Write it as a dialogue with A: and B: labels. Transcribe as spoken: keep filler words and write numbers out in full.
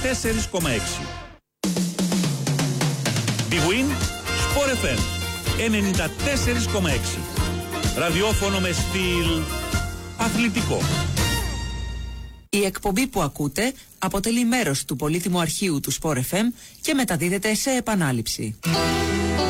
A: τέσσερα κόμμα έξι. Big Win Sport εφ εμ ενενήντα τέσσερα κόμμα έξι. Ραδιόφωνο με στυλ αθλητικό.
B: Η εκπομπή που ακούτε αποτελεί μέρος του πολύτιμου αρχείου του Sport εφ εμ και μεταδίδεται σε επανάληψη.